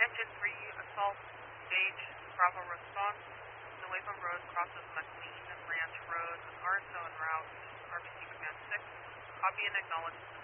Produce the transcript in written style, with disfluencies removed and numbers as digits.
Engine 3, assault stage, Bravo response. Nuevo Road crosses McLean Ranch Road, RSO en route, RBC Command 6. Copy and acknowledge